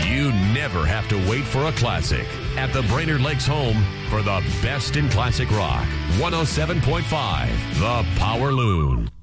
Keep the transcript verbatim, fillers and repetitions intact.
You never have to wait for a classic at the Brainerd Lakes home for the best in classic rock. one oh seven point five, The Power Loon.